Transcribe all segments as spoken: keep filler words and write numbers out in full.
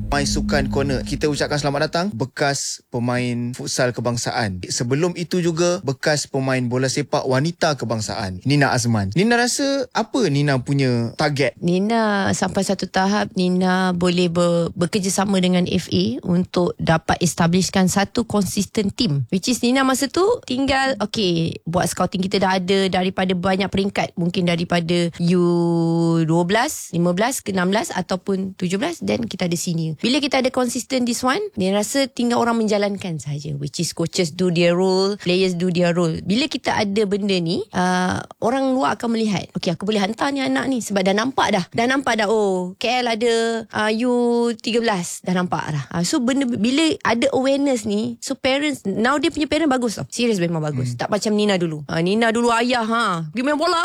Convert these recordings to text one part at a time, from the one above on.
My Sukan Corner. Kita ucapkan selamat datang bekas pemain futsal kebangsaan. Sebelum itu juga bekas pemain bola sepak wanita kebangsaan, Nina Azman. Nina rasa apa Nina punya target? Nina sampai satu tahap Nina boleh ber, bekerjasama dengan F A untuk dapat establishkan satu consistent team. Which is Nina masa tu tinggal okay, buat scouting kita dah ada daripada banyak peringkat, mungkin daripada U dua belas, lima belas ke enam belas ataupun tujuh belas, then kita ada senior. Bila kita ada consistent this one, dia rasa tinggal orang menjalankan saja, which is coaches do their role, players do their role. Bila kita ada benda ni, uh, orang luar akan melihat, okay, aku boleh hantar ni anak ni sebab dah nampak dah. Dah nampak dah, oh K L ada uh, U tiga belas, dah nampak dah. Uh, so benda, bila ada awareness ni, so parents, now dia punya parent bagus tau. Serius memang bagus. Hmm. Tak macam Nina dulu. Uh, Nina dulu ayah, ha, pergi main bola.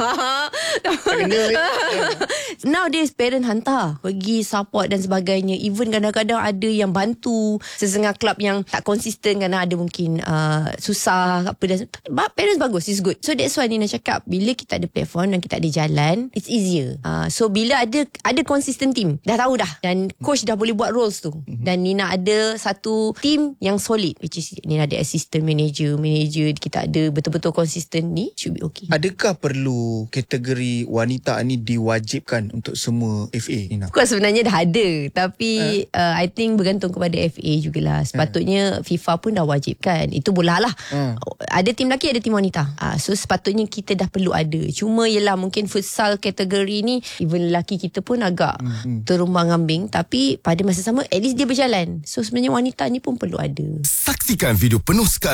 Now dia parent hantar, pergi support dan sebagainya. Even kadang-kadang ada yang bantu sesengah klub yang tak konsisten kerana ada mungkin uh, susah apa dan parents bagus, is good. So that's why Nina cakap, bila kita ada platform dan kita ada jalan, it's easier. Uh, so bila ada ada consistent team, dah tahu dah, dan coach dah boleh buat roles tu, dan Nina ada satu team yang solid, which is Nina ada assistant manager, manager kita ada betul-betul konsisten, ni should be okay. Adakah perlu kategori wanita ni diwajibkan untuk semua F A, Nina? Of course sebenarnya dah ada, tapi uh? Uh, I think bergantung kepada F A jugalah. Sepatutnya uh. FIFA pun dah wajibkan. Itu bola lah. Uh. Ada tim lelaki, ada tim wanita. Uh, so sepatutnya kita dah perlu ada. Cuma yelah, mungkin futsal kategori ni, even lelaki kita pun agak uh-huh. terumbang ambing. Tapi pada masa sama, at least dia berjalan. So sebenarnya wanita ni pun perlu ada. Saksikan video penuh sekarang